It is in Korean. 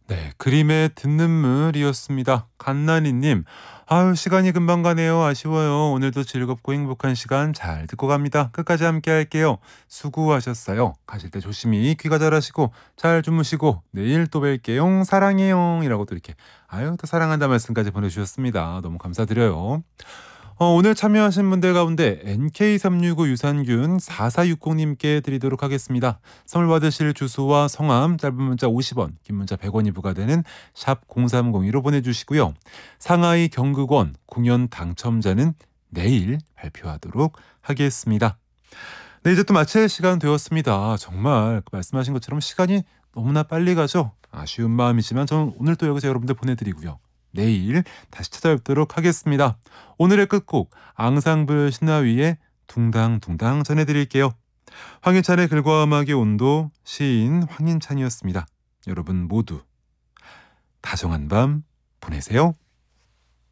네, 그림의 듣는물이었습니다. 갓나니님, 아유, 시간이 금방 가네요. 아쉬워요. 오늘도 즐겁고 행복한 시간 잘 듣고 갑니다. 끝까지 함께 할게요. 수고하셨어요. 가실 때 조심히 귀가 잘하시고 잘 주무시고 내일 또 뵐게요. 사랑해요. 이라고 또 이렇게, 아유, 또 사랑한다 말씀까지 보내주셨습니다. 너무 감사드려요. 오늘 참여하신 분들 가운데 NK365 유산균 4460님께 드리도록 하겠습니다. 선물 받으실 주소와 성함, 짧은 문자 50원, 긴 문자 100원이 부과되는 샵 0302로 보내주시고요. 상하이 경극원 공연 당첨자는 내일 발표하도록 하겠습니다. 네, 이제 또 마칠 시간 되었습니다. 정말 말씀하신 것처럼 시간이 너무나 빨리 가죠. 아쉬운 마음이지만 저는 오늘 또 여기서 여러분들 보내드리고요. 내일 다시 찾아뵙도록 하겠습니다. 오늘의 끝곡 앙상블 신나위의 둥당둥당 전해드릴게요. 황희찬의 글과 음악의 온도, 시인 황인찬이었습니다. 여러분 모두 다정한 밤 보내세요.